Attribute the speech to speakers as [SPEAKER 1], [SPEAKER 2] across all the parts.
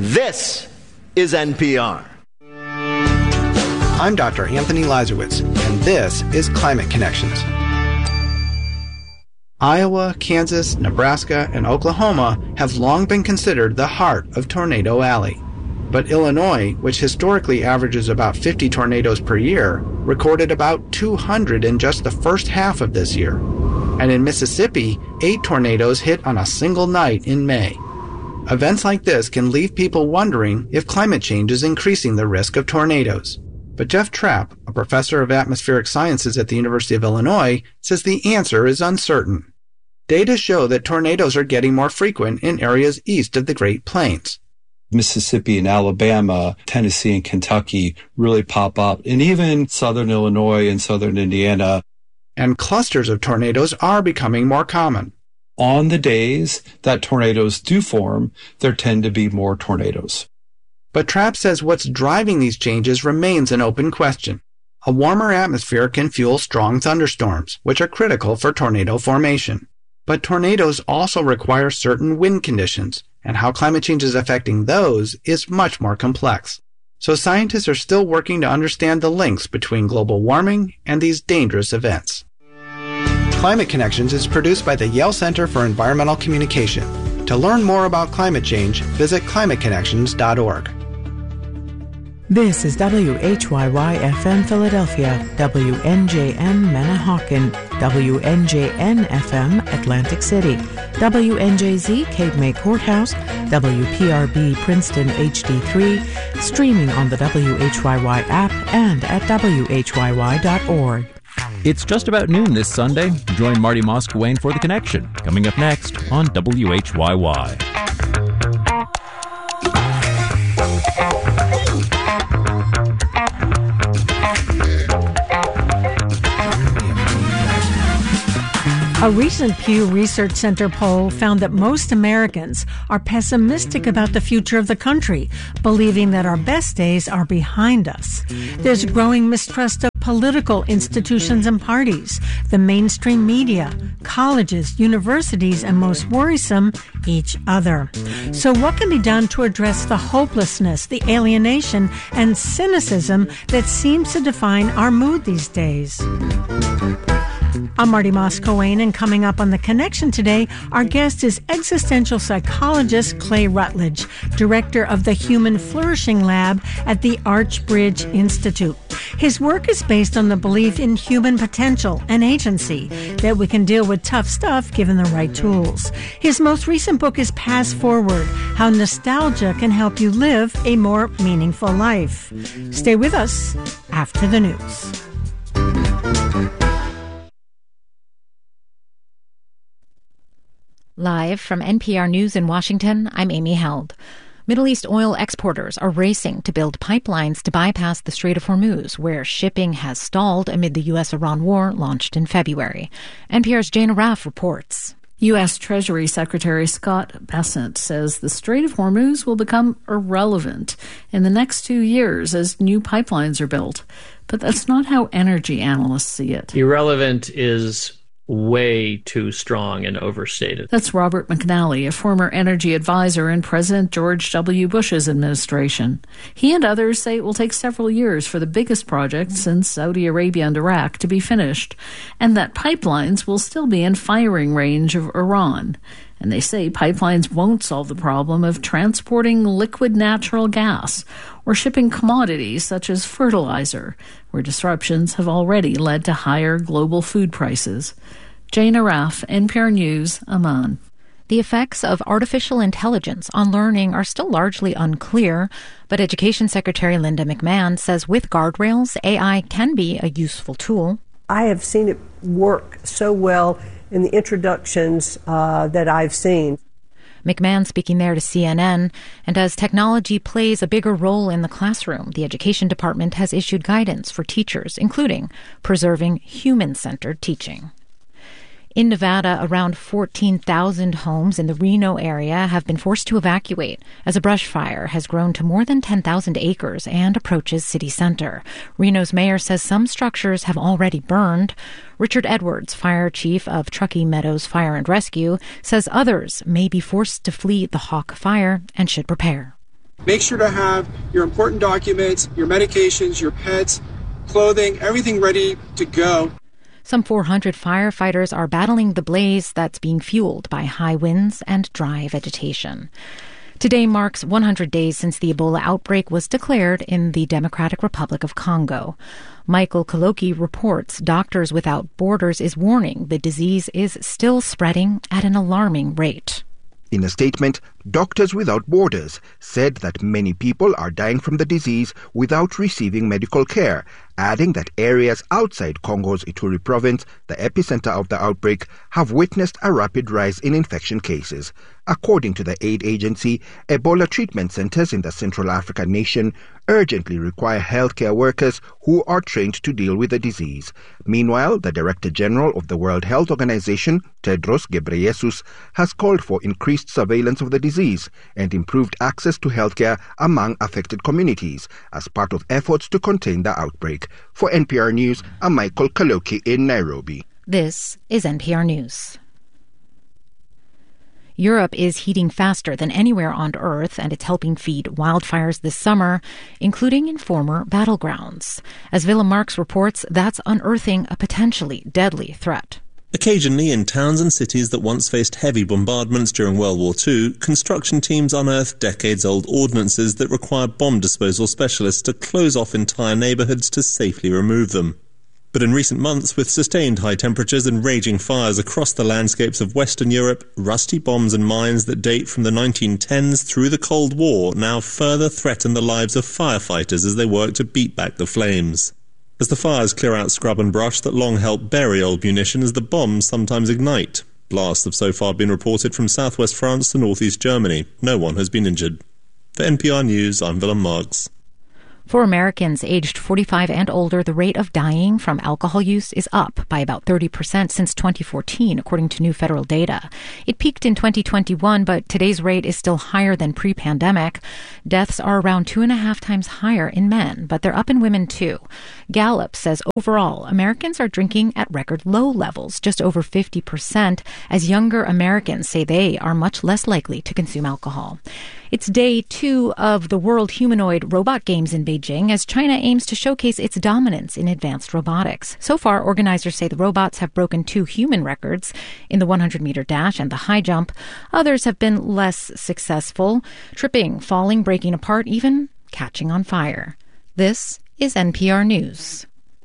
[SPEAKER 1] This is NPR.
[SPEAKER 2] I'm Dr. Anthony Lazarowitz, and this is Climate Connections. Iowa, Kansas, Nebraska, and Oklahoma have long been considered the heart of Tornado Alley. But Illinois, which historically averages about 50 tornadoes per year, recorded about 200 in just the first half of this year. And in Mississippi, 8 tornadoes hit on a single night in May. Events like this can leave people wondering if climate change is increasing the risk of tornadoes. But Jeff Trapp, a professor of atmospheric sciences at the University of Illinois, says the answer is uncertain. Data show that tornadoes are getting more frequent in areas east of the Great Plains.
[SPEAKER 3] Mississippi and Alabama, Tennessee and Kentucky really pop up, and even southern Illinois and southern Indiana.
[SPEAKER 2] And clusters of tornadoes are becoming more common.
[SPEAKER 3] On the days that tornadoes do form, there tend to be more tornadoes.
[SPEAKER 2] But Trapp says what's driving these changes remains an open question. A warmer atmosphere can fuel strong thunderstorms, which are critical for tornado formation. But tornadoes also require certain wind conditions, and how climate change is affecting those is much more complex. So scientists are still working to understand the links between global warming and these dangerous events. Climate Connections is produced by the Yale Center for Environmental Communication. To learn more about climate change, visit climateconnections.org.
[SPEAKER 4] This is WHYY-FM Philadelphia, WNJM Manahawkin, WNJN-FM Atlantic City, WNJZ Cape May Courthouse, WPRB Princeton HD3, streaming on the WHYY app and at WHYY.org.
[SPEAKER 5] It's just about noon this Sunday. Join Marty Moskowayne for The Connection, coming up next on WHYY.
[SPEAKER 6] A recent Pew Research Center poll found that most Americans are pessimistic about the future of the country, believing that our best days are behind us. There's growing mistrust of political institutions and parties, the mainstream media, colleges, universities, and most worrisome, each other. So what can be done to address the hopelessness, the alienation, and cynicism that seems to define our mood these days? I'm Marty Moskowayne, and coming up on The Connection today, our guest is existential psychologist Clay Rutledge, director of the Human Flourishing Lab at the Archbridge Institute. His work is based on the belief in human potential and agency, that we can deal with tough stuff given the right tools. His most recent book is Pass Forward, How Nostalgia Can Help You Live a More Meaningful Life. Stay with us after the news.
[SPEAKER 7] Live from NPR News in Washington, I'm Amy Held. Middle East oil exporters are racing to build pipelines to bypass the Strait of Hormuz, where shipping has stalled amid the U.S.-Iran war launched in February. NPR's Jane Arraf reports.
[SPEAKER 8] U.S. Treasury Secretary Scott Bessent says the Strait of Hormuz will become irrelevant in the next 2 years as new pipelines are built. But that's not how energy analysts see it.
[SPEAKER 9] Irrelevant is way too strong and overstated.
[SPEAKER 8] That's Robert McNally, a former energy advisor in President George W. Bush's administration. He and others say it will take several years for the biggest projects in Saudi Arabia and Iraq to be finished, and that pipelines will still be in firing range of Iran. And they say pipelines won't solve the problem of transporting liquid natural gas or shipping commodities such as fertilizer, where disruptions have already led to higher global food prices. Jane Arraf, NPR News, Amman.
[SPEAKER 7] The effects of artificial intelligence on learning are still largely unclear, but Education Secretary Linda McMahon says with guardrails, AI can be a useful tool.
[SPEAKER 10] I have seen it work so well in the introductions that I've seen.
[SPEAKER 7] McMahon speaking there to CNN, and as technology plays a bigger role in the classroom, the Education Department has issued guidance for teachers, including preserving human-centered teaching. In Nevada, around 14,000 homes in the Reno area have been forced to evacuate as a brush fire has grown to more than 10,000 acres and approaches city center. Reno's mayor says some structures have already burned. Richard Edwards, fire chief of Truckee Meadows Fire and Rescue, says others may be forced to flee the Hawk Fire and should prepare.
[SPEAKER 11] Make sure to have your important documents, your medications, your pets, clothing, everything ready to go.
[SPEAKER 7] Some 400 firefighters are battling the blaze that's being fueled by high winds and dry vegetation. Today marks 100 days since the Ebola outbreak was declared in the Democratic Republic of Congo. Michael Kaloki reports Doctors Without Borders is warning the disease is still spreading at an alarming rate.
[SPEAKER 12] In a statement, Doctors Without Borders said that many people are dying from the disease without receiving medical care, adding that areas outside Congo's Ituri province, the epicenter of the outbreak, have witnessed a rapid rise in infection cases. According to the aid agency, Ebola treatment centers in the Central African nation urgently require healthcare workers who are trained to deal with the disease. Meanwhile, the Director General of the World Health Organization, Tedros Ghebreyesus, has called for increased surveillance of the disease and improved access to healthcare among affected communities as part of efforts to contain the outbreak. For NPR News, I'm Michael Kaloki in Nairobi.
[SPEAKER 7] This is NPR News. Europe is heating faster than anywhere on Earth, and it's helping feed wildfires this summer, including in former battlegrounds. As Willem Marx reports, that's unearthing a potentially deadly threat.
[SPEAKER 13] Occasionally, in towns and cities that once faced heavy bombardments during World War II, construction teams unearth decades-old ordnances that require bomb disposal specialists to close off entire neighbourhoods to safely remove them. But in recent months, with sustained high temperatures and raging fires across the landscapes of Western Europe, rusty bombs and mines that date from the 1910s through the Cold War now further threaten the lives of firefighters as they work to beat back the flames. As the fires clear out scrub and brush that long helped bury old munition as the bombs sometimes ignite. Blasts have so far been reported from southwest France to northeast Germany. No one has been injured. For NPR News, I'm Willem Marx.
[SPEAKER 7] For Americans aged 45 and older, the rate of dying from alcohol use is up by about 30% since 2014, according to new federal data. It peaked in 2021, but today's rate is still higher than pre-pandemic. Deaths are around 2.5 times higher in men, but they're up in women too. Gallup says overall, Americans are drinking at record low levels, just over 50%, as younger Americans say they are much less likely to consume alcohol. It's day 2 of the World Humanoid Robot Games in Beijing as China aims to showcase its dominance in advanced robotics. So far, organizers say the robots have broken 2 human records in the 100-meter dash and the high jump. Others have been less successful, tripping, falling, breaking apart, even catching on fire. This is NPR News.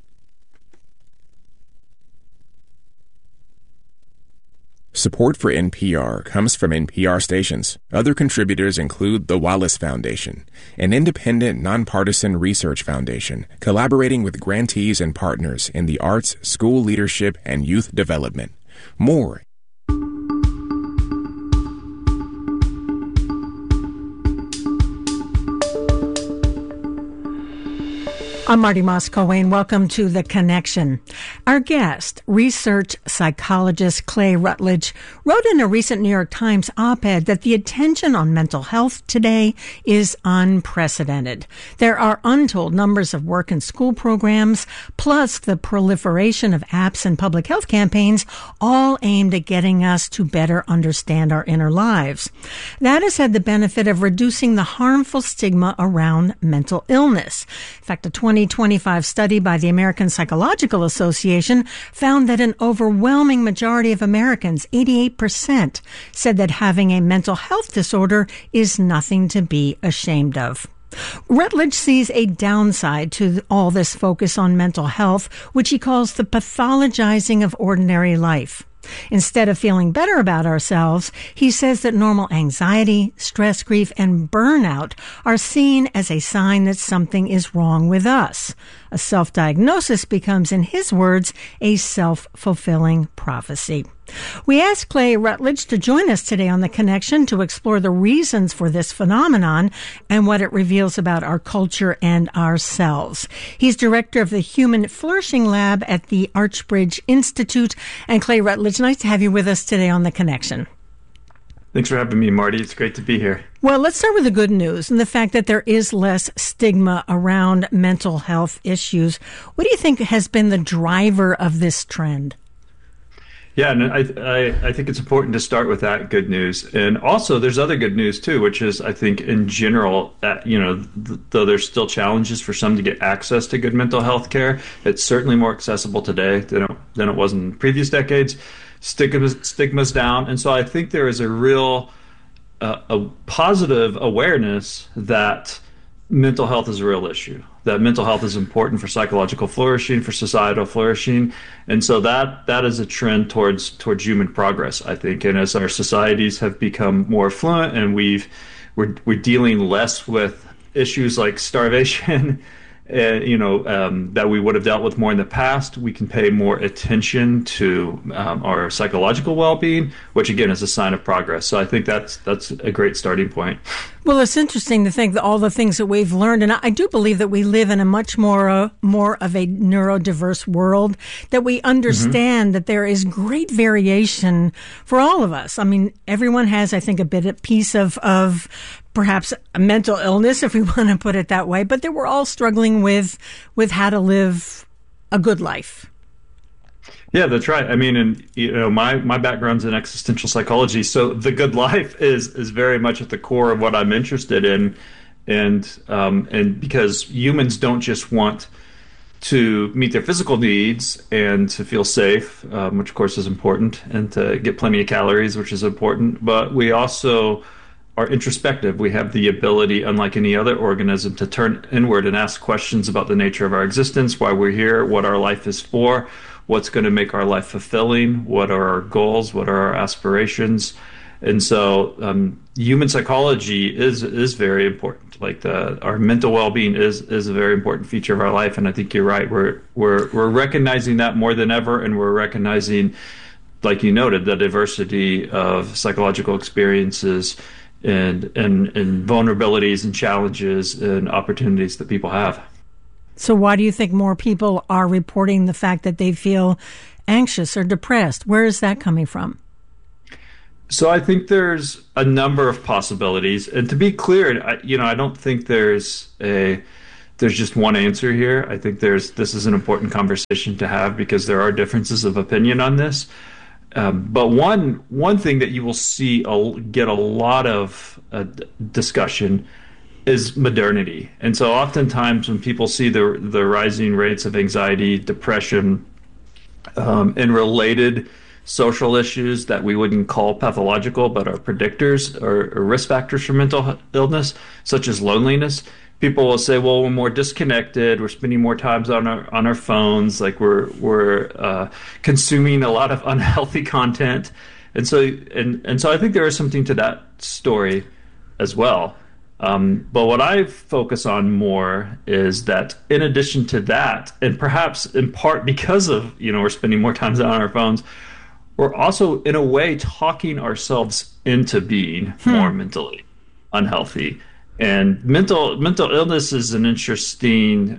[SPEAKER 14] Support for NPR comes from NPR stations. Other contributors include the Wallace Foundation, an independent, nonpartisan research foundation collaborating with grantees and partners in the arts, school leadership, and youth development. More.
[SPEAKER 6] I'm Marty Moss-Coane. Welcome to The Connection. Our guest, research psychologist Clay Routledge, wrote in a recent New York Times op-ed that the attention on mental health today is unprecedented. There are untold numbers of work and school programs, plus the proliferation of apps and public health campaigns, all aimed at getting us to better understand our inner lives. That has had the benefit of reducing the harmful stigma around mental illness. In fact, a 2025 study by the American Psychological Association found that an overwhelming majority of Americans, 88%, said that having a mental health disorder is nothing to be ashamed of. Routledge sees a downside to all this focus on mental health, which he calls the pathologizing of ordinary life. Instead of feeling better about ourselves, he says that normal anxiety, stress, grief, and burnout are seen as a sign that something is wrong with us. A self-diagnosis becomes, in his words, a self-fulfilling prophecy. We asked Clay Routledge to join us today on The Connection to explore the reasons for this phenomenon and what it reveals about our culture and ourselves. He's director of the Human Flourishing Lab at the Archbridge Institute. And Clay Routledge, nice to have you with us today on The Connection.
[SPEAKER 15] Thanks for having me, Marty. It's great to be here.
[SPEAKER 6] Well, let's start with the good news and the fact that there is less stigma around mental health issues. What do you think has been the driver of this trend?
[SPEAKER 15] Yeah, and I think it's important to start with that good news. And also, there's other good news, too, which is, I think, in general, though there's still challenges for some to get access to good mental health care, it's certainly more accessible today than it was in previous decades. Stigma's down. And so I think there is a real a positive awareness that mental health is a real issue, that mental health is important for psychological flourishing, for societal flourishing. And so that is a trend towards human progress, I think. And as our societies have become more affluent and we're dealing less with issues like starvation, that we would have dealt with more in the past, we can pay more attention to our psychological well-being, which again is a sign of progress. So I think that's a great starting point.
[SPEAKER 6] Well, it's interesting to think that all the things that we've learned, and I do believe that we live in a much more of a neurodiverse world, that we understand that there is great variation for all of us. I mean, everyone has, I think, a piece of perhaps a mental illness, if we want to put it that way, but that we're all struggling with how to live a good life.
[SPEAKER 15] Yeah, that's right. I mean, and my background's in existential psychology, so the good life is very much at the core of what I'm interested in, and because humans don't just want to meet their physical needs and to feel safe, which of course is important, and to get plenty of calories, which is important, but we also are introspective. We have the ability, unlike any other organism, to turn inward and ask questions about the nature of our existence, why we're here, what our life is for, what's going to make our life fulfilling, what are our goals, what are our aspirations. And so human psychology is very important. Like our mental well-being is a very important feature of our life. And I think you're right. We're recognizing that more than ever, and we're recognizing, like you noted, the diversity of psychological experiences and vulnerabilities and challenges and opportunities that people have.
[SPEAKER 6] So why do you think more people are reporting the fact that they feel anxious or depressed? Where is that coming from?
[SPEAKER 15] So I think there's a number of possibilities. And to be clear, I don't think there's just one answer here. I think this is an important conversation to have because there are differences of opinion on this. But one thing that you will see get a lot of discussion is modernity. And so oftentimes when people see the rising rates of anxiety, depression, and related social issues that we wouldn't call pathological but are predictors or risk factors for mental illness, such as loneliness, people will say, well, we're more disconnected, we're spending more time on our phones, like we're consuming a lot of unhealthy content. And so I think there is something to that story as well. But what I focus on more is that in addition to that, and perhaps in part because of, we're spending more time on our phones, we're also in a way talking ourselves into being more mentally unhealthy. And mental illness is an interesting,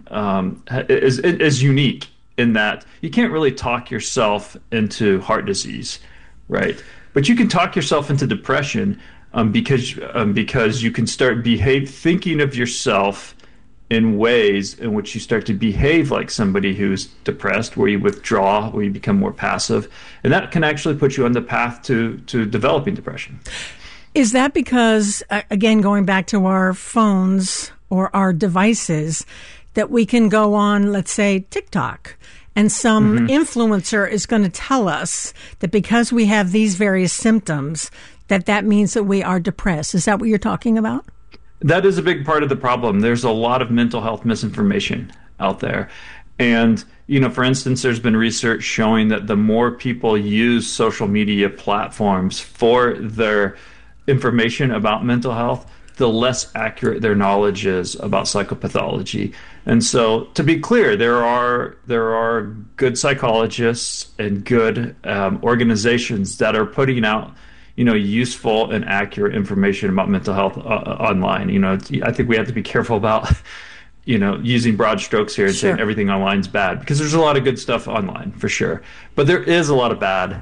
[SPEAKER 15] is unique in that you can't really talk yourself into heart disease, right? But you can talk yourself into depression because you can start thinking of yourself in ways in which you start to behave like somebody who's depressed, where you withdraw, where you become more passive, and that can actually put you on the path to developing depression.
[SPEAKER 6] Is that because, again, going back to our phones or our devices, that we can go on, let's say, TikTok, and some influencer is going to tell us that because we have these various symptoms, that means that we are depressed? Is that what you're talking about?
[SPEAKER 15] That is a big part of the problem. There's a lot of mental health misinformation out there. And, for instance, there's been research showing that the more people use social media platforms for their information about mental health, the less accurate their knowledge is about psychopathology. And so, to be clear, there are good psychologists and good organizations that are putting out useful and accurate information about mental health online. I think we have to be careful about, using broad strokes here and saying everything online is bad, because there's a lot of good stuff online for sure. But there is a lot of bad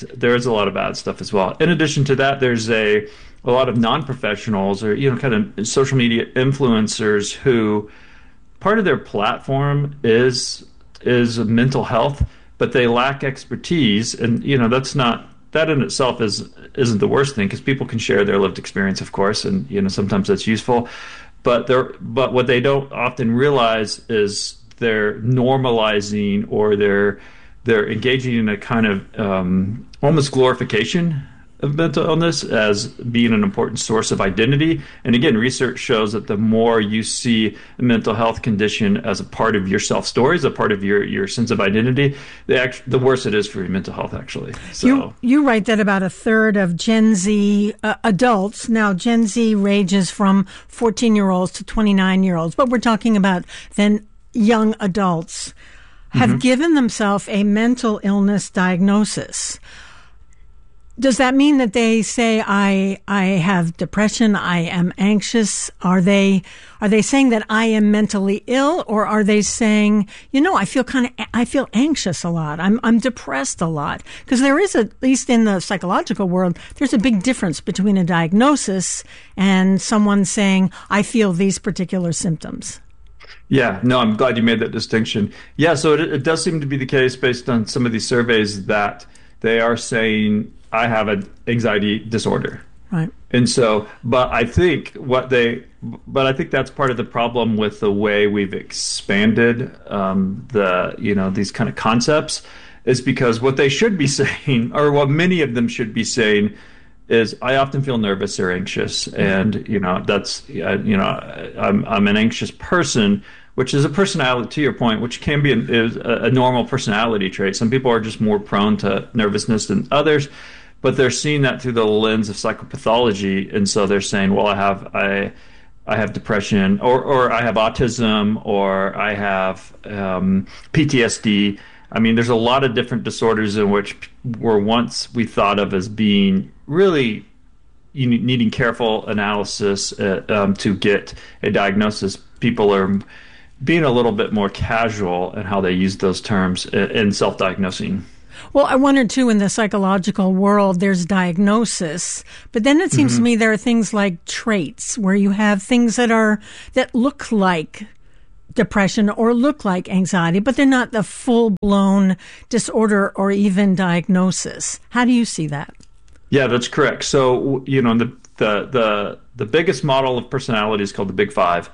[SPEAKER 15] stuff as well. In addition to that, there's a lot of non-professionals or, kind of social media influencers who part of their platform is mental health, but they lack expertise. And, that in itself isn't the worst thing, because people can share their lived experience, of course, and, sometimes that's useful. But what they don't often realize is they're normalizing, or they're engaging in a kind of almost glorification of mental illness as being an important source of identity. And again, research shows that the more you see a mental health condition as a part of your self-story, as a part of your sense of identity, the worse it is for your mental health, actually. So
[SPEAKER 6] You write that about a third of Gen Z adults, now Gen Z ranges from 14-year-olds to 29-year-olds, but we're talking about then young adults, have given themselves a mental illness diagnosis. Does that mean that they say, I have depression, I am anxious? Are they saying that I am mentally ill, or are they saying, I feel anxious a lot. I'm depressed a lot? Because there is, at least in the psychological world, there's a big difference between a diagnosis and someone saying, I feel these particular symptoms.
[SPEAKER 15] Yeah, no, I'm glad you made that distinction. Yeah, so it does seem to be the case based on some of these surveys that they are saying, I have an anxiety disorder.
[SPEAKER 6] Right.
[SPEAKER 15] And so, but I think that's part of the problem with the way we've expanded these kind of concepts, is because what they should be saying, or what many of them should be saying, is I often feel nervous or anxious, and I'm an anxious person, which is a personality, to your point, which can be a normal personality trait. Some people are just more prone to nervousness than others, but they're seeing that through the lens of psychopathology, and so they're saying, well, I have depression, or I have autism, or I have PTSD. I mean, there's a lot of different disorders in which were once we thought of as being really needing careful analysis to get a diagnosis. People are being a little bit more casual in how they use those terms in self-diagnosing.
[SPEAKER 6] Well, I wonder, too, in the psychological world, there's diagnosis, but then it seems to me there are things like traits, where you have things that look like depression or look like anxiety, but they're not the full-blown disorder or even diagnosis. How do you see that?
[SPEAKER 15] Yeah, that's correct. So, the biggest model of personality is called the Big Five.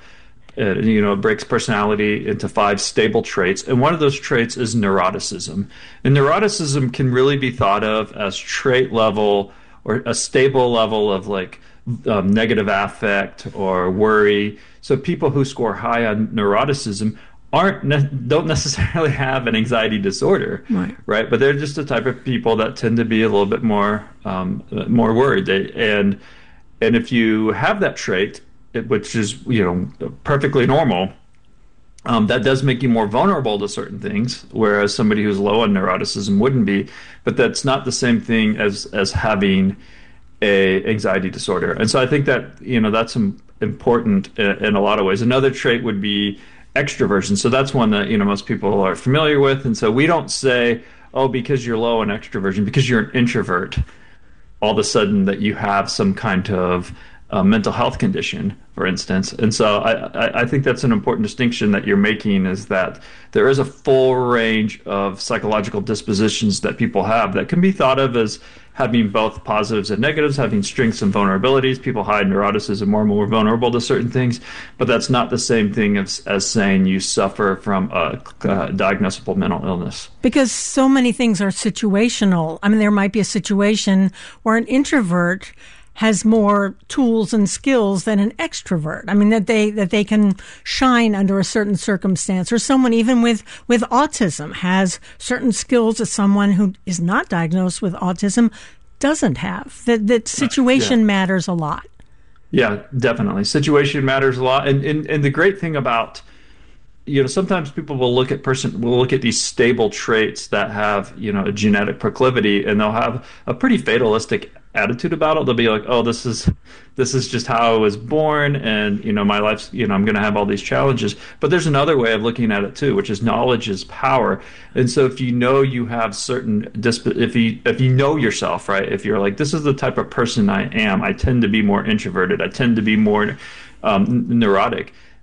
[SPEAKER 15] It breaks personality into 5 stable traits, and one of those traits is neuroticism. And neuroticism can really be thought of as trait level, or a stable level of negative affect or worry. So people who score high on neuroticism don't necessarily have an anxiety disorder, right? But they're just the type of people that tend to be a little bit more worried. And if you have that trait, which is perfectly normal, that does make you more vulnerable to certain things, whereas somebody who's low on neuroticism wouldn't be. But that's not the same thing as having a anxiety disorder. And so I think that that's important in a lot of ways. Another trait would be extroversion. So that's one that most people are familiar with. And so we don't say, oh, because you're low on extroversion, because you're an introvert, all of a sudden that you have some kind of mental health condition, for instance. And so I think that's an important distinction that you're making, is that there is a full range of psychological dispositions that people have that can be thought of as having both positives and negatives, having strengths and vulnerabilities. People high in neuroticism are more vulnerable to certain things, but that's not the same thing as saying you suffer from a diagnosable mental illness.
[SPEAKER 6] Because so many things are situational. I mean, there might be a situation where an introvert has more tools and skills than an extrovert. I mean, that they can shine under a certain circumstance, or someone even with autism has certain skills that someone who is not diagnosed with autism doesn't have. That situation matters a lot.
[SPEAKER 15] Yeah, definitely. Situation matters a lot. And the great thing about, sometimes people will look at these stable traits that have, a genetic proclivity, and they'll have a pretty fatalistic attitude about it. They'll be like, oh, this is just how I was born, and my life's, I'm going to have all these challenges. But there's another way of looking at it too, which is knowledge is power. And so if you have certain if you know yourself, right, if you're like, this is the type of person I am, I tend to be more introverted, I tend to be more neurotic,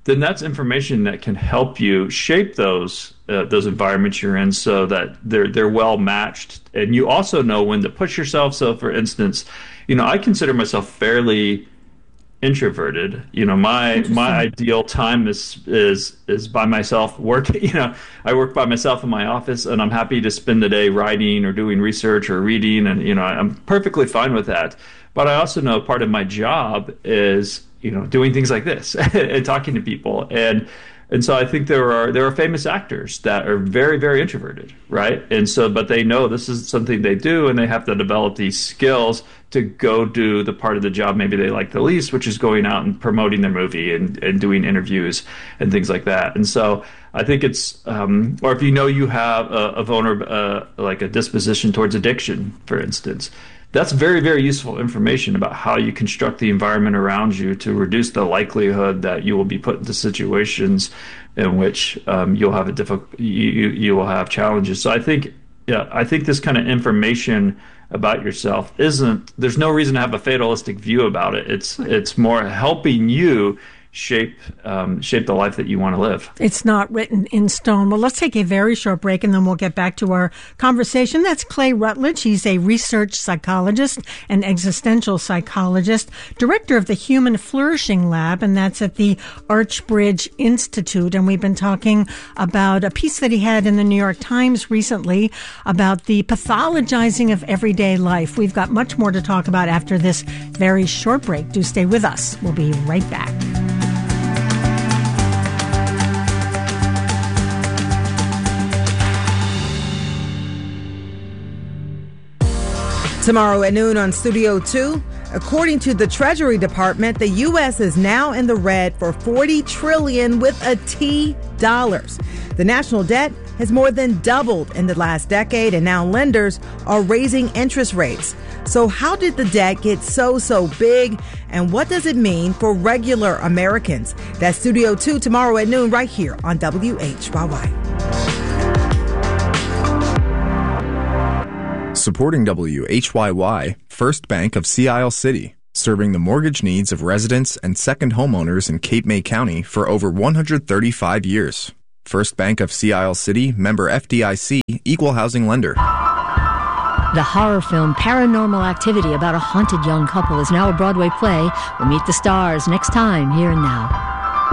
[SPEAKER 15] then that's information that can help you shape those environments you're in so that they're well matched. And you also know when to push yourself. So, for instance, I consider myself fairly introverted. My ideal time is by myself working. I work by myself in my office, and I'm happy to spend the day writing or doing research or reading, and I'm perfectly fine with that. But I also know part of my job is doing things like this and talking to people, and so I think there are famous actors that are very, very introverted, right? And so, but they know this is something they do, and they have to develop these skills to go do the part of the job maybe they like the least, which is going out and promoting their movie and doing interviews and things like that. And so I think it's, or if you have a vulnerable, like a disposition towards addiction, for instance, that's very, very useful information about how you construct the environment around you to reduce the likelihood that you will be put into situations in which you'll have you will have challenges. So I think this kind of information about yourself there's no reason to have a fatalistic view about it. It's more helping you shape the life that you want to live.
[SPEAKER 6] It's not written in stone. Well, let's take a very short break, and then we'll get back to our conversation. That's Clay Rutledge. He's a research psychologist and existential psychologist, director of the Human Flourishing Lab, and that's at the Archbridge Institute. And we've been talking about a piece that he had in the New York Times recently about the pathologizing of everyday life. We've got much more to talk about after this very short break. Do stay with us. We'll be right back.
[SPEAKER 16] Tomorrow at noon on Studio 2, according to the Treasury Department, the U.S. is now in the red for $40 trillion with a T dollars. The national debt has more than doubled in the last decade, and now lenders are raising interest rates. So how did the debt get so big, and what does it mean for regular Americans? That's Studio 2 tomorrow at noon right here on WHYY.
[SPEAKER 14] Supporting WHYY, First Bank of Sea Isle City, serving the mortgage needs of residents and second homeowners in Cape May County for over 135 years. First Bank of Sea Isle City, member FDIC, equal housing lender.
[SPEAKER 17] The horror film Paranormal Activity about a haunted young couple is now a Broadway play. We'll meet the stars next time, Here and Now.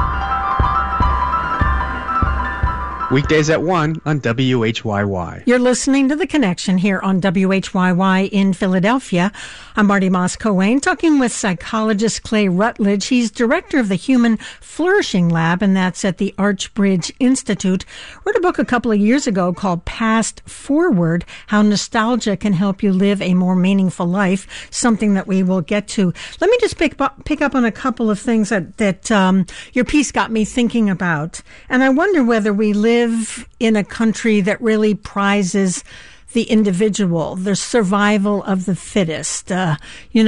[SPEAKER 2] Weekdays at 1 on WHYY.
[SPEAKER 6] You're listening to The Connection here on WHYY in Philadelphia. I'm Marty Moss-Coane, talking with psychologist Clay Rutledge. He's director of the Human Flourishing Lab, and that's at the Archbridge Institute. Wrote a book a couple of years ago called Past Forward, How Nostalgia Can Help You Live a More Meaningful Life, something that we will get to. Let me just pick up on a couple of things that your piece got me thinking about. And I wonder whether we live in a country that really prizes the individual, the survival of the fittest, let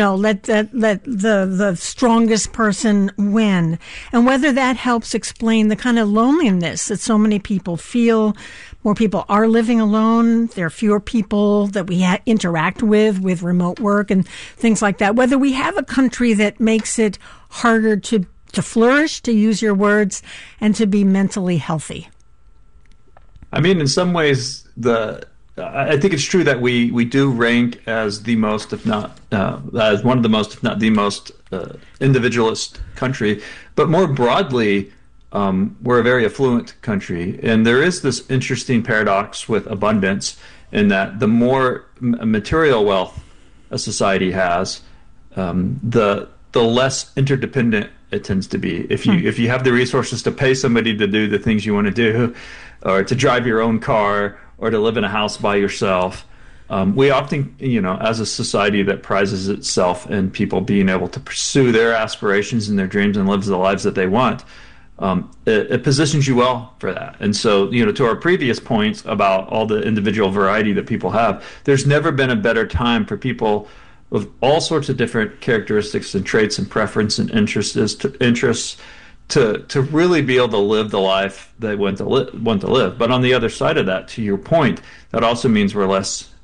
[SPEAKER 6] the strongest person win, and whether that helps explain the kind of loneliness that so many people feel. More people are living alone. There are fewer people that we interact with remote work and things like that. Whether we have a country that makes it harder to flourish, to use your words, and to be mentally healthy.
[SPEAKER 15] I mean, in some ways, I think it's true that we do rank as the most, if not as one of the most, if not the most individualist country. But more broadly, we're a very affluent country, and there is this interesting paradox with abundance in that the more material wealth a society has, the less interdependent it tends to be. If you have the resources to pay somebody to do the things you want to do, or to drive your own car, or to live in a house by yourself, we often, as a society that prizes itself in people being able to pursue their aspirations and their dreams and live the lives that they want, it positions you well for that. And so, to our previous points about all the individual variety that people have, there's never been a better time for people with all sorts of different characteristics and traits and preference and interests to really be able to live the life they want to live. But on the other side of that, to your point, that also means we're less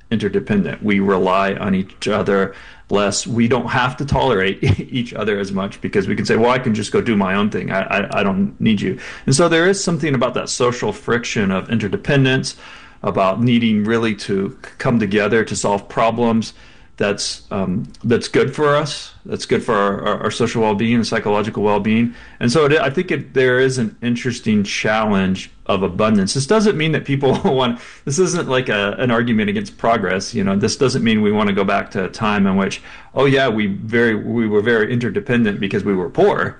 [SPEAKER 15] interdependent. We rely on each other less. We don't have to tolerate each other as much because we can say, well, I can just go do my own thing. I don't need you. And so there is something about that social friction of interdependence, about needing really to come together to solve problems. That's good for us. That's good for our social well-being and psychological well-being. And so I think there is an interesting challenge of abundance. This doesn't mean that people want. This isn't like an argument against progress. This doesn't mean we want to go back to a time in which, oh yeah, we were very interdependent because we were poor.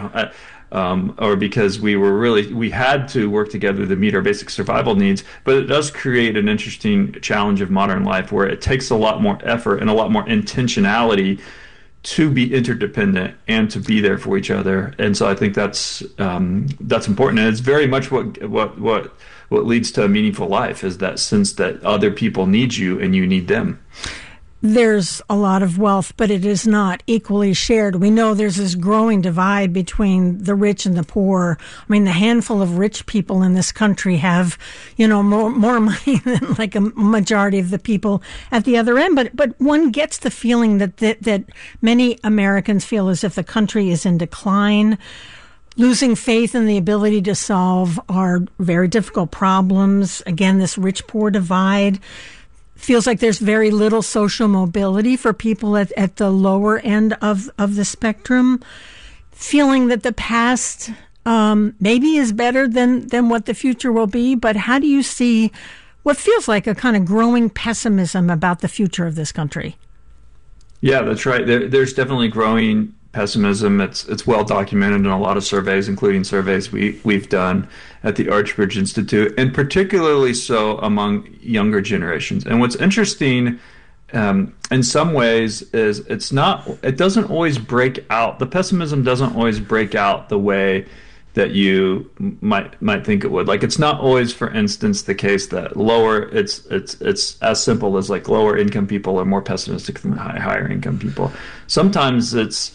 [SPEAKER 15] Or because we had to work together to meet our basic survival needs. But it does create an interesting challenge of modern life where it takes a lot more effort and a lot more intentionality to be interdependent and to be there for each other. And so I think that's important. And it's very much what leads to a meaningful life, is that sense that other people need you and you need them.
[SPEAKER 6] There's a lot of wealth, but it is not equally shared. We know there's this growing divide between the rich and the poor. I mean, the handful of rich people in this country have, more money than like a majority of the people at the other end. But one gets the feeling that many Americans feel as if the country is in decline, losing faith in the ability to solve our very difficult problems. Again, this rich-poor divide. Feels like there's very little social mobility for people at the lower end of the spectrum. Feeling that the past maybe is better than what the future will be. But how do you see what feels like a kind of growing pessimism about the future of this country? Yeah, that's right. There's definitely growing pessimism. It's well documented in a lot of surveys, including surveys we've done at the Archbridge Institute, and particularly so among younger generations. And what's interesting in some ways is it doesn't always break out. The pessimism doesn't always break out the way that you might think it would. Like, it's not always, for instance, the case that it's as simple as like lower income people are more pessimistic than higher income people. Sometimes it's,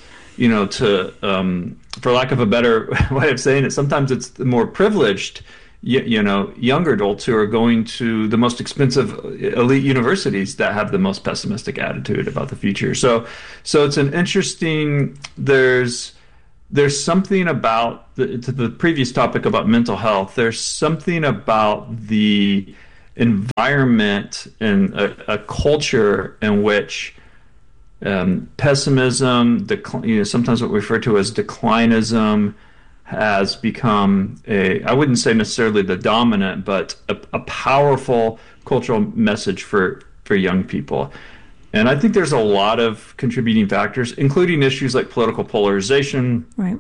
[SPEAKER 6] for lack of a better way of saying it, sometimes it's the more privileged, younger adults who are going to the most expensive elite universities that have the most pessimistic attitude about the future. So it's an interesting. There's something about to the previous topic about mental health. There's something about the environment and a culture in which pessimism, sometimes what we refer to as declinism, has become I wouldn't say necessarily the dominant, but a powerful cultural message for young people. And I think there's a lot of contributing factors, including issues like political polarization, right?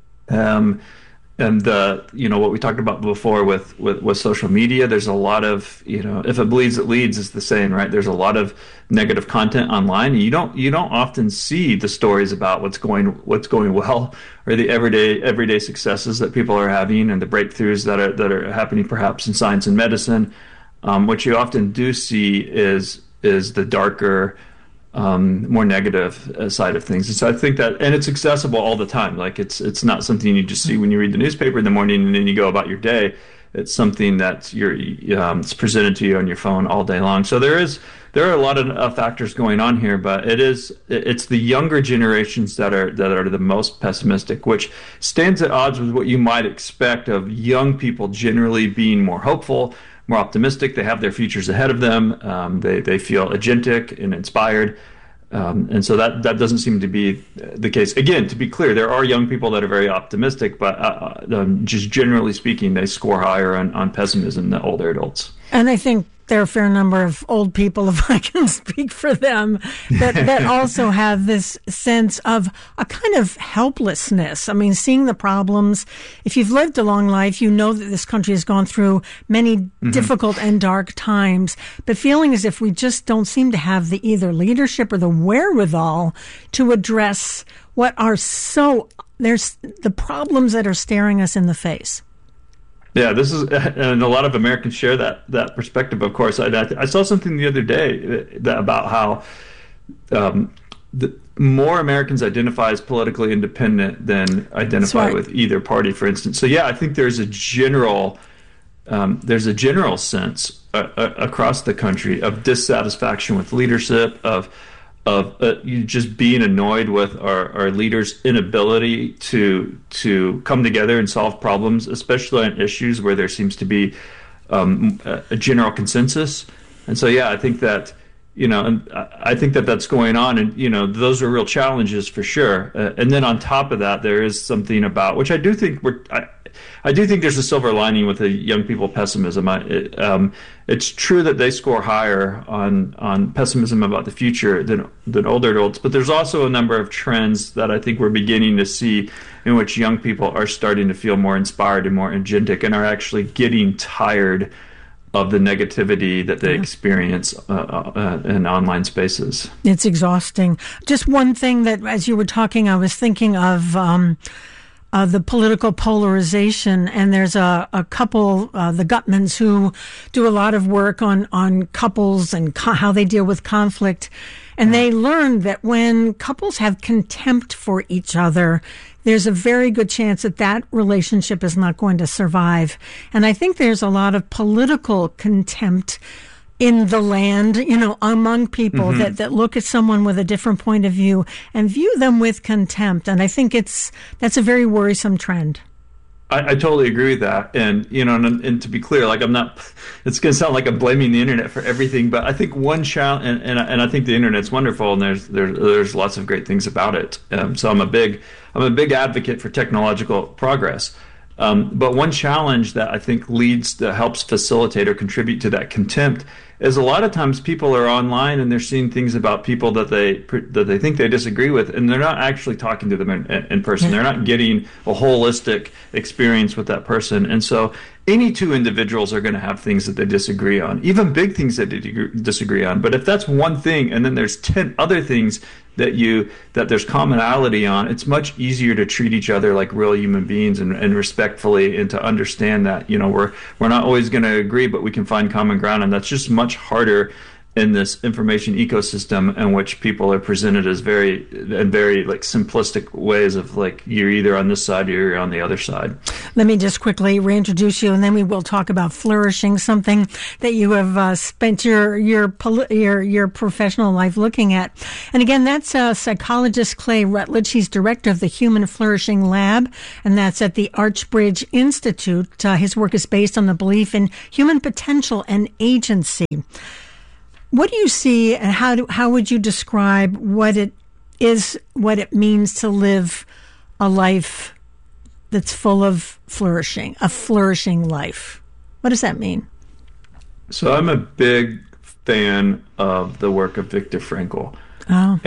[SPEAKER 6] And what we talked about before with social media. There's a lot of, if it bleeds, it leads is the saying, right? There's a lot of negative content online. And you don't often see the stories about what's going well, or the everyday successes that people are having, and the breakthroughs that are happening perhaps in science and medicine. What you often do see is the darker, more negative side of things. And so I think that, and it's accessible all the time. Like, it's not something you just see when you read the newspaper in the morning and then you go about your day. It's something that it's presented to you on your phone all day long. So there are a lot of factors going on here, but it's the younger generations that are the most pessimistic, which stands at odds with what you might expect of young people generally being more hopeful, more optimistic. They have their futures ahead of them. They feel agentic and inspired. And so that doesn't seem to be the case. Again, to be clear, there are young people that are very optimistic, but just generally speaking, they score higher on pessimism than older adults. And I think there are a fair number of old people, if I can speak for them, that also have this sense of a kind of helplessness. I mean, seeing the problems. If you've lived a long life, you know that this country has gone through many difficult and dark times, but feeling as if we just don't seem to have the either leadership or the wherewithal to address what are there's the problems that are staring us in the face. Yeah, and a lot of Americans share that perspective, of course. I saw something the other day about how more Americans identify as politically independent than identify with either party, for instance. So yeah, I think there's a general sense
[SPEAKER 15] across the country of dissatisfaction with leadership, of you just being annoyed with our leaders' inability to come together and solve problems, especially on issues where there seems to be a general consensus. And so, I think that, and I think that that's going on, and those are real challenges for sure. And then on top of that, there is something about which I do think I do think there's a silver lining with the young people pessimism. It's true that they score higher on pessimism about the future than older adults, but there's also a number of trends that I think we're beginning to see in which young people are starting to feel more inspired and more agentic and are actually getting tired of the negativity that they experience in online spaces.
[SPEAKER 6] It's exhausting. Just one thing that, as you were talking, I was thinking of the political polarization, and there's a couple, the Gutmans, who do a lot of work on couples and how they deal with conflict. And they learned that when couples have contempt for each other, there's a very good chance that relationship is not going to survive. And I think there's a lot of political contempt in the land, among people that look at someone with a different point of view and view them with contempt. And I think that's a very worrisome trend.
[SPEAKER 15] I totally agree with that. And, and to be clear, it's going to sound like I'm blaming the internet for everything, but I think one challenge, and I think the internet's wonderful, and there's lots of great things about it. So I'm a big advocate for technological progress. But one challenge that I think helps facilitate or contribute to that contempt is a lot of times people are online and they're seeing things about people that they think they disagree with, and they're not actually talking to them in person. They're not getting a holistic experience with that person. And so any two individuals are going to have things that they disagree on, even big things that they disagree on. But if that's one thing and then there's 10 other things that there's commonality on, it's much easier to treat each other like real human beings and respectfully, and to understand that we're not always going to agree, but we can find common ground. And that's just much harder in this information ecosystem in which people are presented as very simplistic ways of you're either on this side or you're on the other side.
[SPEAKER 6] Let me just quickly reintroduce you, and then we will talk about flourishing, something that you have spent your professional life looking at. And again, that's psychologist Clay Rutledge. He's director of the Human Flourishing Lab, and that's at the Archbridge Institute. His work is based on the belief in human potential and agency. What do you see, and how would you describe what it means to live a life that's full of flourishing, a flourishing life? What does that mean?
[SPEAKER 15] So I'm a big fan of the work of Viktor Frankl.
[SPEAKER 6] Oh.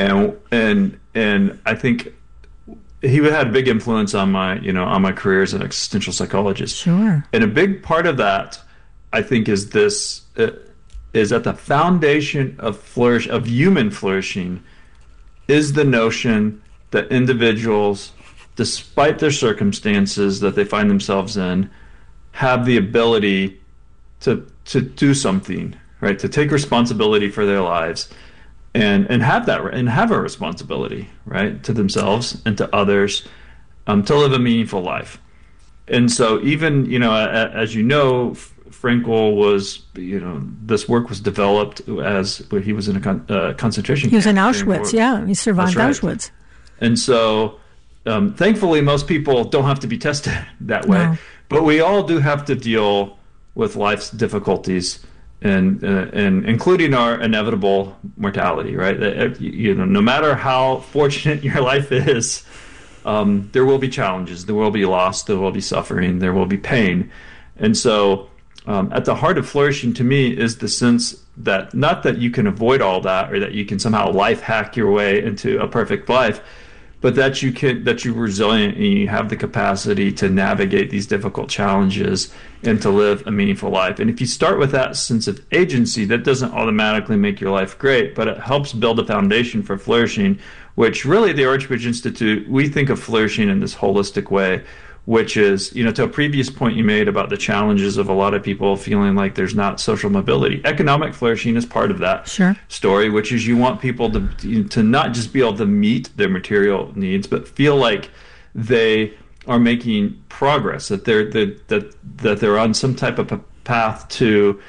[SPEAKER 15] And I think he had a big influence on my career as an existential psychologist.
[SPEAKER 6] Sure.
[SPEAKER 15] And a big part of that, I think, is this. Is at the foundation of human flourishing is the notion that individuals, despite their circumstances that they find themselves in, have the ability to do something, right? To take responsibility for their lives and have a responsibility, right, to themselves and to others, to live a meaningful life. And so even, as Frankl was, this work was developed where he was in a concentration camp.
[SPEAKER 6] He was in Auschwitz, he survived Auschwitz.
[SPEAKER 15] And so, thankfully, most people don't have to be tested that way.
[SPEAKER 6] No.
[SPEAKER 15] But we all do have to deal with life's difficulties, and including our inevitable mortality, right? No matter how fortunate your life is, there will be challenges, there will be loss, there will be suffering, there will be pain. And so, at the heart of flourishing, to me, is the sense that not that you can avoid all that or that you can somehow life hack your way into a perfect life, but that you're resilient and you have the capacity to navigate these difficult challenges and to live a meaningful life. And if you start with that sense of agency, that doesn't automatically make your life great, but it helps build a foundation for flourishing, which really the Archbridge Institute, we think of flourishing in this holistic way, which is, to a previous point you made about the challenges of a lot of people feeling like there's not social mobility. Economic flourishing is part of that story, which is you want people to not just be able to meet their material needs, but feel like they are making progress, that they're on some type of a path to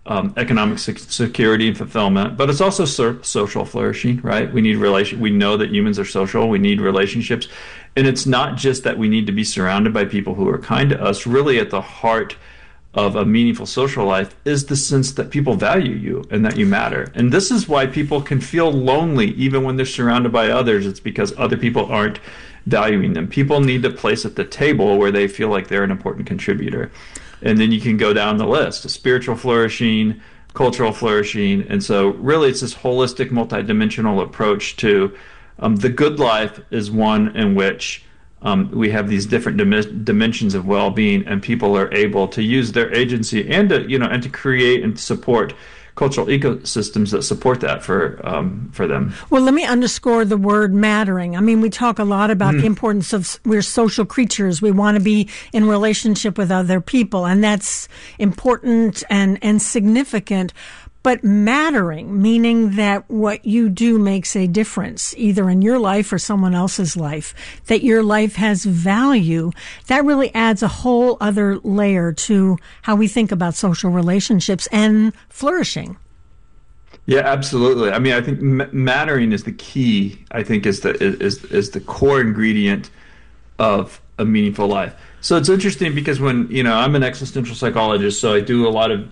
[SPEAKER 15] economic security and fulfillment, but it's also social flourishing, right? We know that humans are social. We need relationships. And it's not just that we need to be surrounded by people who are kind to us. Really, at the heart of a meaningful social life is the sense that people value you and that you matter. And this is why people can feel lonely even when they're surrounded by others. It's because other people aren't valuing them. People need a place at the table where they feel like they're an important contributor. And then you can go down the list: spiritual flourishing, cultural flourishing. And so really it's this holistic, multidimensional approach to the good life is one in which we have these different dimensions of well-being, and people are able to use their agency and to create and support cultural ecosystems that support that for them.
[SPEAKER 6] Well, let me underscore the word mattering. I mean, we talk a lot about the importance of we're social creatures. We want to be in relationship with other people, and that's important and significant. But mattering, meaning that what you do makes a difference, either in your life or someone else's life, that your life has value, that really adds a whole other layer to how we think about social relationships and flourishing.
[SPEAKER 15] Yeah, absolutely. I mean, I think mattering is the key. I think is the core ingredient of a meaningful life. So it's interesting because when, I'm an existential psychologist, so I do a lot of,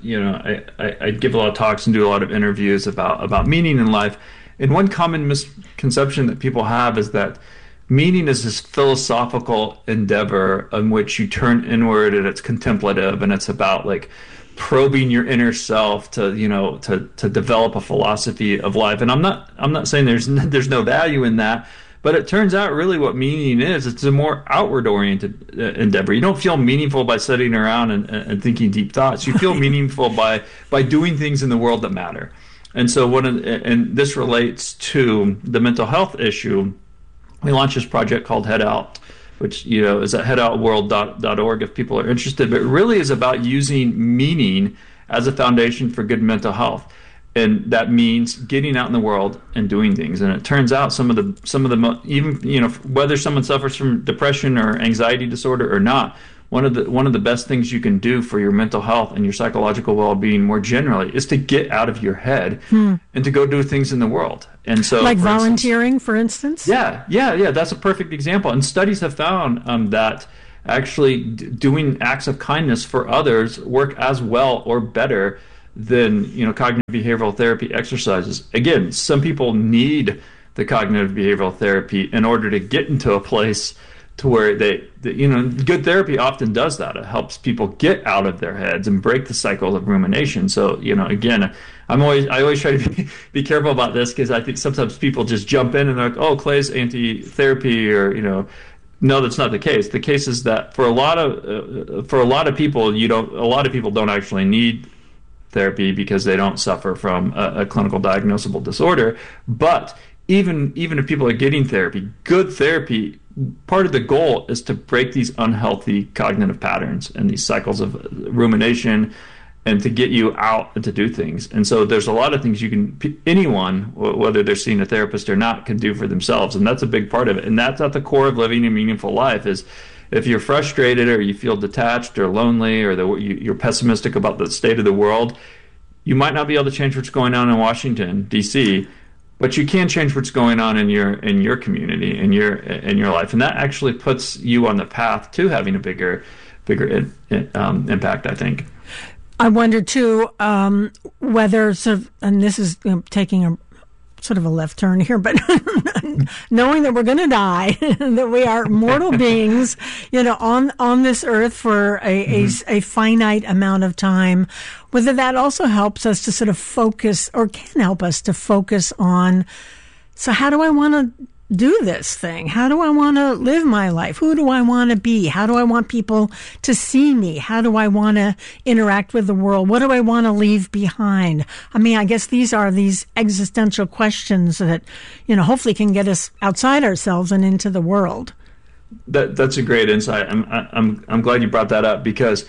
[SPEAKER 15] I give a lot of talks and do a lot of interviews about meaning in life. And one common misconception that people have is that meaning is this philosophical endeavor in which you turn inward, and it's contemplative, and it's about like probing your inner self to develop a philosophy of life. And I'm not saying there's no value in that. But it turns out really what meaning is, it's a more outward-oriented endeavor. You don't feel meaningful by sitting around and thinking deep thoughts. You feel meaningful by doing things in the world that matter. And so and this relates to the mental health issue. We launched this project called Head Out, which is at headoutworld.org if people are interested. But it really is about using meaning as a foundation for good mental health. And that means getting out in the world and doing things. And it turns out some of the even whether someone suffers from depression or anxiety disorder or not, one of the best things you can do for your mental health and your psychological well-being more generally is to get out of your head and to go do things in the world. And so,
[SPEAKER 6] like volunteering, for instance.
[SPEAKER 15] Yeah, that's a perfect example. And studies have found that actually doing acts of kindness for others work as well or better than cognitive behavioral therapy exercises. Again, some people need the cognitive behavioral therapy in order to get into a place to where good therapy often does that. It helps people get out of their heads and break the cycle of rumination. So again, I always try to be careful about this, because I think sometimes people just jump in and they're like, oh, Clay's anti-therapy, or no, that's not the case. The case is that for a lot of people, a lot of people don't actually need therapy because they don't suffer from a clinical diagnosable disorder. But even if people are getting therapy, good therapy, part of the goal is to break these unhealthy cognitive patterns and these cycles of rumination, and to get you out and to do things. And so there's a lot of things anyone, whether they're seeing a therapist or not, can do for themselves. And that's a big part of it. And that's at the core of living a meaningful life. Is if you're frustrated, or you feel detached or lonely, or you're pessimistic about the state of the world, you might not be able to change what's going on in Washington, D.C., but you can change what's going on in your community, in your life, and that actually puts you on the path to having a bigger impact, I think.
[SPEAKER 6] I wonder too whether and this is taking a sort of a left turn here, but knowing that we're going to die, that we are mortal beings, on this earth for a finite amount of time, whether that also helps us to sort of focus, or can help us to focus on, so how do I want to do this thing? How do I want to live my life? Who do I want to be? How do I want people to see me? How do I want to interact with the world? What do I want to leave behind? I mean, I guess these are these existential questions that, hopefully can get us outside ourselves and into the world.
[SPEAKER 15] That's a great insight. I'm glad you brought that up, because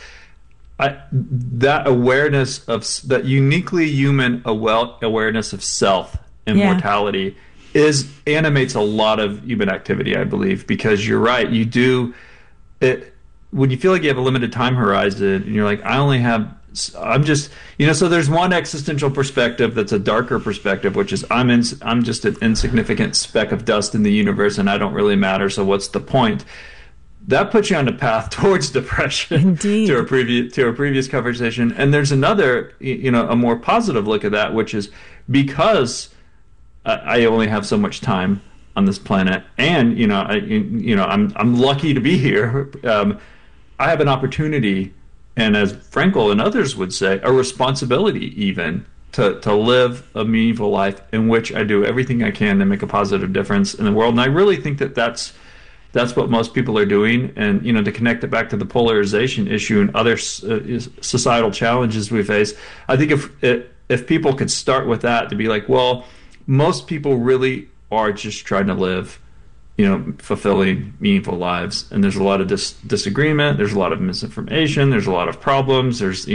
[SPEAKER 15] that awareness of that uniquely human awareness of self and mortality animates a lot of human activity, I believe, because you're right. You do it when you feel like you have a limited time horizon, and you're like, I only have I'm just, so there's one existential perspective that's a darker perspective, which is I'm just an insignificant speck of dust in the universe and I don't really matter, so what's the point? That puts you on the path towards depression.
[SPEAKER 6] Indeed.
[SPEAKER 15] to our previous conversation. And there's another, a more positive look at that, which is because I only have so much time on this planet, and I'm lucky to be here. I have an opportunity, and as Frankl and others would say, a responsibility even to live a meaningful life in which I do everything I can to make a positive difference in the world. And I really think that that's what most people are doing. And, to connect it back to the polarization issue and other societal challenges we face, I think if people could start with that, to be like, well, most people really are just trying to live, fulfilling, meaningful lives. And there's a lot of disagreement. There's a lot of misinformation. There's a lot of problems. There's,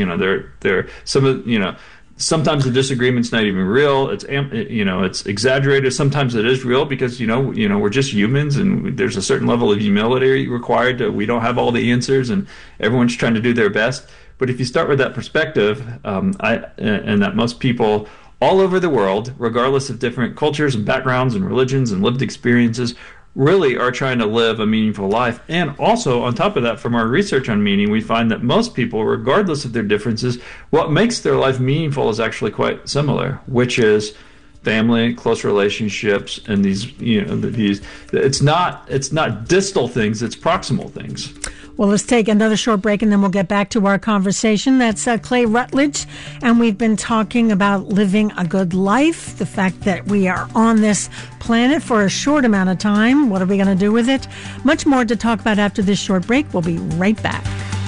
[SPEAKER 15] sometimes the disagreement's not even real. It's exaggerated. Sometimes it is real because, we're just humans and there's a certain level of humility required. We don't have all the answers and everyone's trying to do their best. But if you start with that perspective, and that most people all over the world, regardless of different cultures and backgrounds and religions and lived experiences, really are trying to live a meaningful life. And also, on top of that, from our research on meaning, we find that most people, regardless of their differences, what makes their life meaningful is actually quite similar, which is family, close relationships, and these, it's not distal things, it's proximal things.
[SPEAKER 6] Well, let's take another short break and then we'll get back to our conversation. That's Clay Routledge, and we've been talking about living a good life, the fact that we are on this planet for a short amount of time. What are we going to do with it? Much more to talk about after this short break. We'll be right back.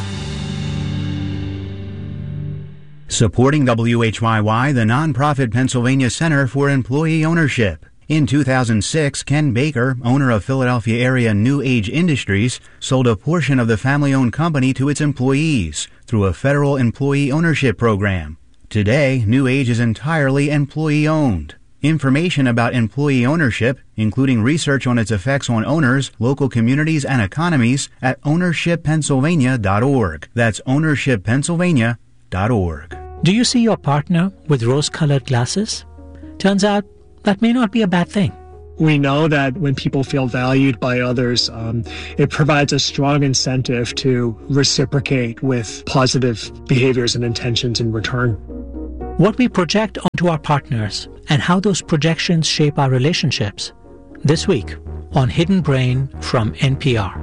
[SPEAKER 18] Supporting WHYY, the nonprofit Pennsylvania Center for Employee Ownership. In 2006, Ken Baker, owner of Philadelphia area New Age Industries, sold a portion of the family-owned company to its employees through a federal employee ownership program. Today, New Age is entirely employee-owned. Information about employee ownership, including research on its effects on owners, local communities, and economies, at ownershippennsylvania.org. That's ownershippennsylvania.org.
[SPEAKER 19] Do you see your partner with rose-colored glasses? Turns out, that may not be a bad thing.
[SPEAKER 20] We know that when people feel valued by others, it provides a strong incentive to reciprocate with positive behaviors and intentions in return.
[SPEAKER 19] What we project onto our partners and how those projections shape our relationships. This week on Hidden Brain from NPR.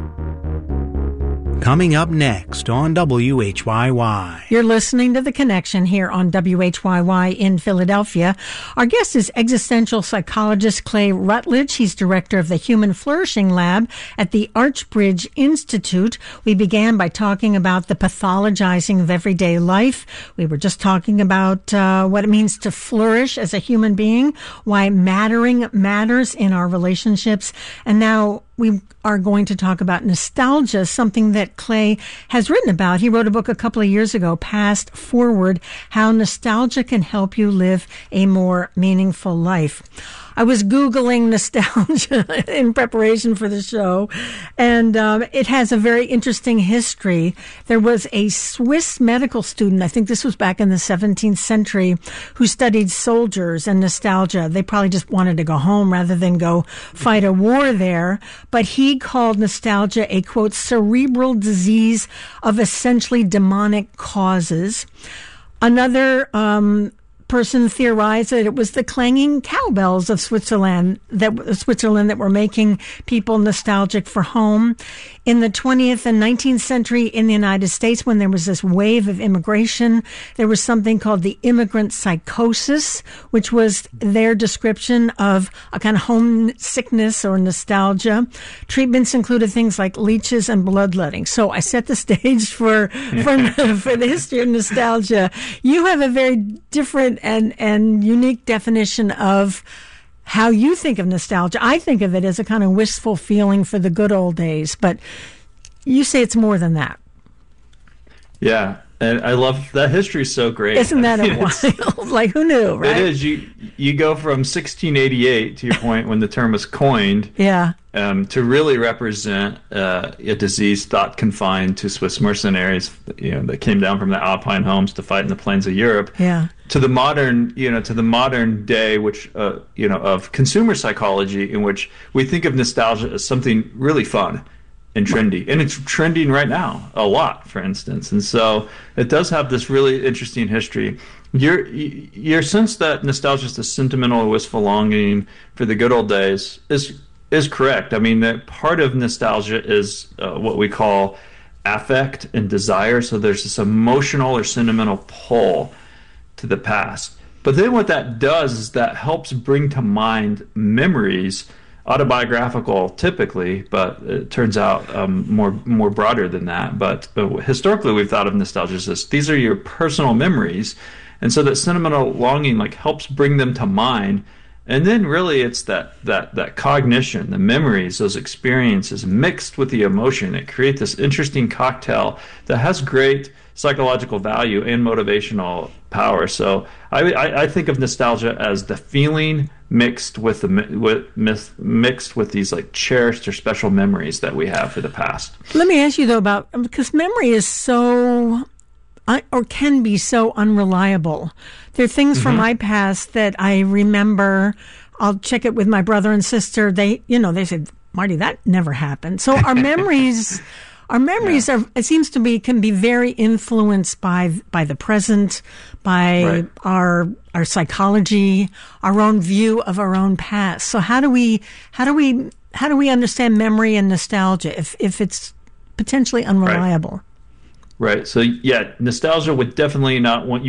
[SPEAKER 18] Coming up next on WHYY.
[SPEAKER 6] You're listening to The Connection here on WHYY in Philadelphia. Our guest is existential psychologist Clay Routledge. He's director of the Human Flourishing Lab at the Archbridge Institute. We began by talking about the pathologizing of everyday life. We were just talking about what it means to flourish as a human being, why mattering matters in our relationships. And now we are going to talk about nostalgia, something that Clay has written about. He wrote a book a couple of years ago, Past Forward, How Nostalgia Can Help You Live a More Meaningful Life. I was Googling nostalgia in preparation for the show, and it has a very interesting history. There was a Swiss medical student, I think this was back in the 17th century, who studied soldiers and nostalgia. They probably just wanted to go home rather than go fight a war there. But he called nostalgia a, quote, cerebral disease of essentially demonic causes. Another person theorized that it was the clanging cowbells of Switzerland that were making people nostalgic for home. In the 20th and 19th century in the United States, when there was this wave of immigration, there was something called the immigrant psychosis, which was their description of a kind of homesickness or nostalgia. Treatments included things like leeches and bloodletting. So I set the stage for the history of nostalgia. You have a very different and unique definition of how you think of nostalgia. I think of it as a kind of wistful feeling for the good old days, but you say it's more than that.
[SPEAKER 15] Yeah, and I love that history is so great.
[SPEAKER 6] Isn't that wild? Like, who knew, right?
[SPEAKER 15] It is. You go from 1688 to your point when the term was coined.
[SPEAKER 6] Yeah.
[SPEAKER 15] to really represent a disease thought confined to Swiss mercenaries, that came down from the Alpine homes to fight in the plains of Europe.
[SPEAKER 6] Yeah.
[SPEAKER 15] To the modern day, which of consumer psychology, in which we think of nostalgia as something really fun and trendy, and it's trending right now a lot, for instance. And so it does have this really interesting history. Your sense that nostalgia is the sentimental or wistful longing for the good old days is correct. I mean, that part of nostalgia is what we call affect and desire. So there's this emotional or sentimental pull to the past. But then what that does is that helps bring to mind memories, autobiographical typically, but it turns out more broader than that. But historically, we've thought of nostalgia as this. These are your personal memories. And so that sentimental longing helps bring them to mind. And then really it's that cognition, the memories, those experiences mixed with the emotion. It creates this interesting cocktail that has great psychological value and motivational power. So I think of nostalgia as the feeling mixed with these cherished or special memories that we have for the past.
[SPEAKER 6] Let me ask you though because memory is so or can be so unreliable. There are things from my past that I remember. I'll check it with my brother and sister. They said, Marty, that never happened. So our memories, are, it seems to be, can be very influenced by the present, by our psychology, our own view of our own past. So how do we understand memory and nostalgia if it's potentially unreliable?
[SPEAKER 15] Right. So nostalgia would definitely not want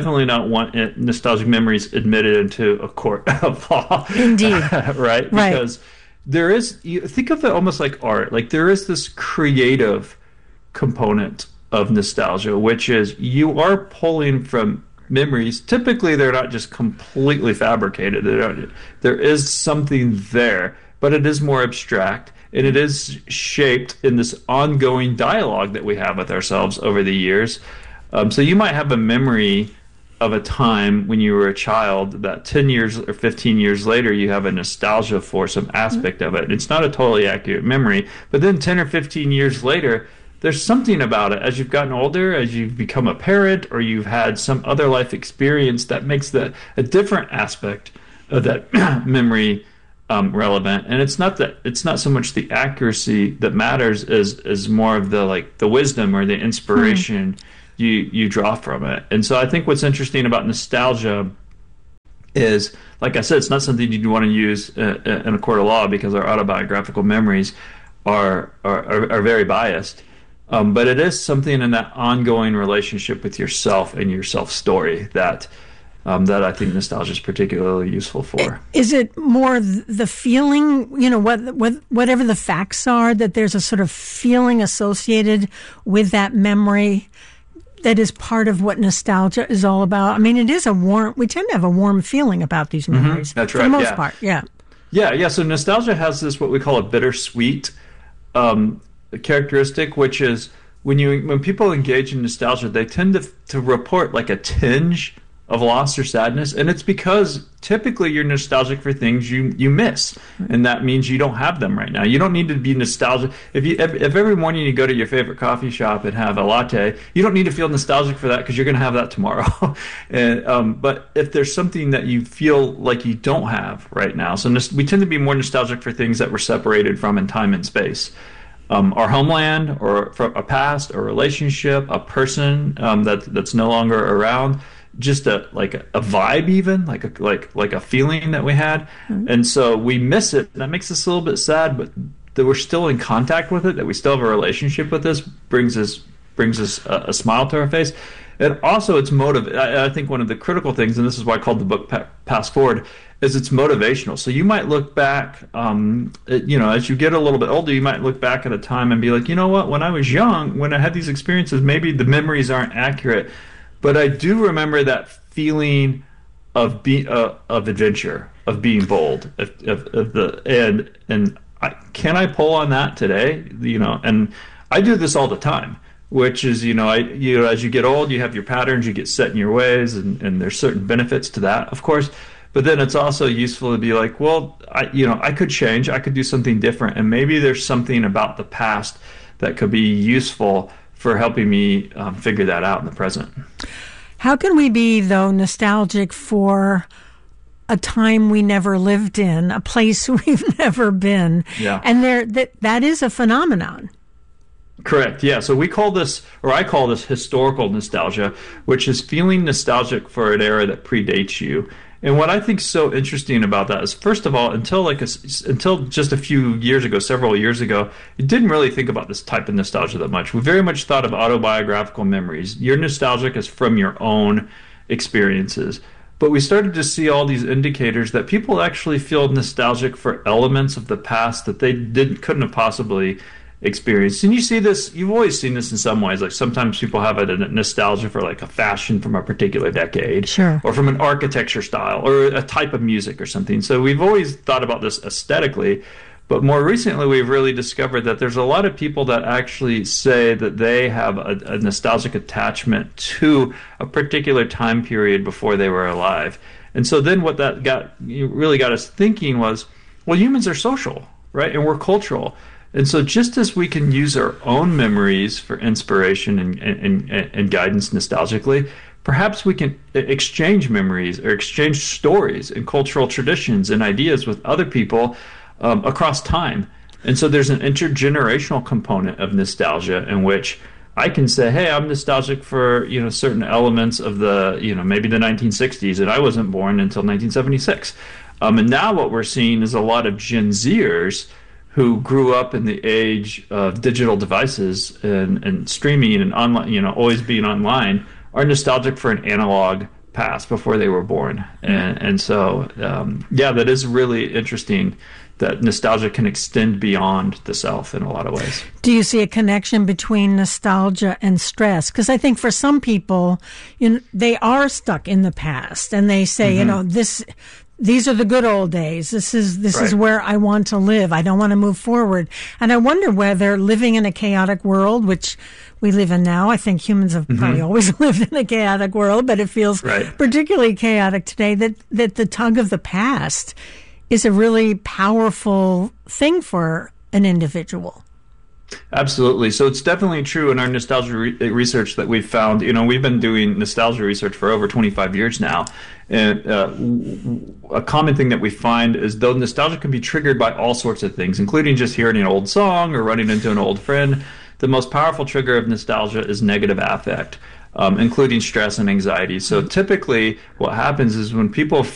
[SPEAKER 15] nostalgic memories admitted into a court of law.
[SPEAKER 6] Indeed.
[SPEAKER 15] Right? Because there is, you think of it almost like art. Like there is this creative component of nostalgia, which is you are pulling from memories. Typically, they're not just completely fabricated. There is something there, but it is more abstract. And it is shaped in this ongoing dialogue that we have with ourselves over the years. So you might have a memory of a time when you were a child that 10 years or 15 years later, you have a nostalgia for some aspect of it. It's not a totally accurate memory, but then 10 or 15 years later, there's something about it. As you've gotten older, as you've become a parent, or you've had some other life experience that makes a different aspect of that memory relevant. And it's not so much the accuracy that matters as more of the wisdom or the inspiration you draw from it. And so I think what's interesting about nostalgia is, like I said, it's not something you want to use in a court of law because our autobiographical memories are very biased. But it is something in that ongoing relationship with yourself and your self story that I think nostalgia is particularly useful for.
[SPEAKER 6] Is it more the feeling, whatever the facts are, that there's a sort of feeling associated with that memory that is part of what nostalgia is all about? I mean, we tend to have a warm feeling about these memories.
[SPEAKER 15] That's right.
[SPEAKER 6] For the most part, yeah.
[SPEAKER 15] Yeah. So nostalgia has this, what we call a bittersweet characteristic, which is when people engage in nostalgia, they tend to report like a tinge of loss or sadness, and it's because typically you're nostalgic for things you miss, and that means you don't have them right now. You don't need to be nostalgic. If every morning you go to your favorite coffee shop and have a latte, you don't need to feel nostalgic for that because you're going to have that tomorrow. And but if there's something that you feel like you don't have right now, so we tend to be more nostalgic for things that we're separated from in time and space. Our homeland, or a past, a relationship, a person that's no longer around. Just a vibe, even like a feeling that we had, and so we miss it. That makes us a little bit sad, but that we're still in contact with it, that we still have a relationship with this, brings us a smile to our face. And also, it's I think one of the critical things, and this is why I called the book Pass Forward, is it's motivational. So you might look back, as you get a little bit older, you might look back at a time and be like, you know what? When I was young, when I had these experiences, maybe the memories aren't accurate. But I do remember that feeling of adventure, of being bold, can I pull on that today? And I do this all the time, which is as you get old, you have your patterns, you get set in your ways, and there's certain benefits to that, of course. But then it's also useful to be like, well, I could change. I could do something different. And maybe there's something about the past that could be useful for helping me figure that out in the present.
[SPEAKER 6] How can we be, though, nostalgic for a time we never lived in, a place we've never been?
[SPEAKER 15] Yeah.
[SPEAKER 6] And that is a phenomenon.
[SPEAKER 15] Correct. Yeah. So we call this, or I call this, historical nostalgia, which is feeling nostalgic for an era that predates you. And what I think is so interesting about that is, first of all, until just a few years ago, several years ago, you didn't really think about this type of nostalgia that much. We very much thought of autobiographical memories. Your nostalgic is from your own experiences. But we started to see all these indicators that people actually feel nostalgic for elements of the past that they couldn't have possibly experienced. And you see this, you've always seen this in some ways. Like sometimes people have a nostalgia for like a fashion from a particular decade,
[SPEAKER 6] sure,
[SPEAKER 15] or from an architecture style or a type of music or something. So we've always thought about this aesthetically. But more recently, we've really discovered that there's a lot of people that actually say that they have a nostalgic attachment to a particular time period before they were alive. And so then what that really got us thinking was, well, humans are social, right? And we're cultural. And so just as we can use our own memories for inspiration and guidance nostalgically, perhaps we can exchange memories or exchange stories and cultural traditions and ideas with other people across time. And so there's an intergenerational component of nostalgia in which I can say, hey, I'm nostalgic for, certain elements of the, maybe the 1960s, and I wasn't born until 1976. And now what we're seeing is a lot of Gen Zers who grew up in the age of digital devices and streaming and online, always being online, are nostalgic for an analog past before they were born. And so, that is really interesting that nostalgia can extend beyond the self in a lot of ways.
[SPEAKER 6] Do you see a connection between nostalgia and stress? Because I think for some people, they are stuck in the past and they say, these are the good old days. This is where I want to live. I don't want to move forward. And I wonder whether living in a chaotic world, which we live in now, I think humans have probably always lived in a chaotic world, but it feels particularly chaotic today, that the tug of the past is a really powerful thing for an individual.
[SPEAKER 15] Absolutely. So it's definitely true in our nostalgia research that we've found. We've been doing nostalgia research for over 25 years now. And a common thing that we find is though nostalgia can be triggered by all sorts of things, including just hearing an old song or running into an old friend, the most powerful trigger of nostalgia is negative affect, including stress and anxiety. So typically what happens is when people